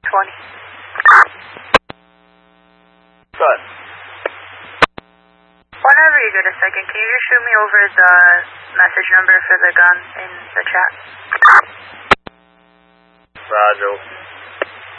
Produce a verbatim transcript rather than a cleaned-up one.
twenty. Good. Whenever you get a second, can you just shoot me over the message number for the gun in the chat? Roger.